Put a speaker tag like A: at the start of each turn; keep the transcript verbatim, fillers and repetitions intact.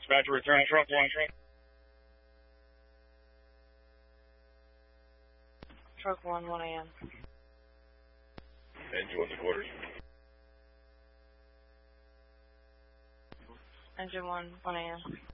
A: Dispatcher, return a truck one, truck.
B: Truck one, one A M.
A: Engine one to quarters.
B: Engine one, one A M.